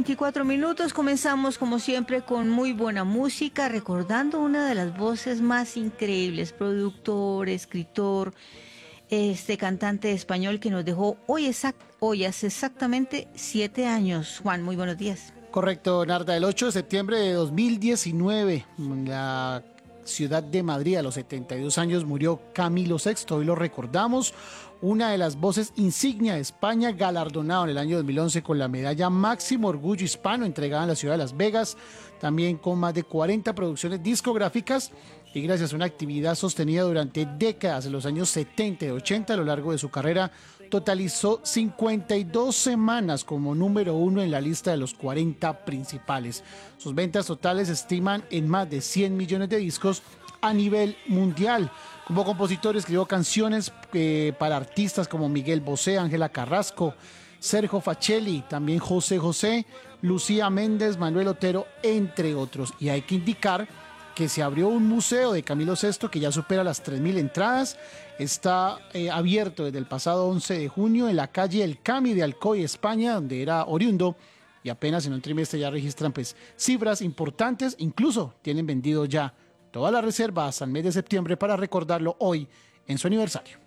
8:24. Comenzamos como siempre con muy buena música, recordando una de las voces más increíbles, productor, escritor, este cantante español que nos dejó hoy hace exactamente 7 años. Juan, muy buenos días. Correcto, Narda. El 8 de septiembre de 2019, en la ciudad de Madrid, a los 72 años, murió Camilo Sexto. Hoy lo recordamos, una de las voces insignia de España, galardonado en el año 2011 con la medalla Máximo Orgullo Hispano, entregada en la ciudad de Las Vegas, también con más de 40 producciones discográficas y gracias a una actividad sostenida durante décadas en los años 70 y 80 a lo largo de su carrera, totalizó 52 semanas como número uno en la lista de los 40 principales. Sus ventas totales se estiman en más de 100 millones de discos a nivel mundial. Como compositor escribió canciones para artistas como Miguel Bosé, Ángela Carrasco, Sergio Facelli, también José José, Lucía Méndez, Manuel Otero, entre otros. Y hay que indicar que se abrió un museo de Camilo Sesto que ya supera las 3.000 entradas. Está abierto desde el pasado 11 de junio en la calle El Cami de Alcoy, España, donde era oriundo, y apenas en un trimestre ya registran cifras importantes. Incluso tienen vendido ya todas las reservas al mes de septiembre para recordarlo hoy en su aniversario.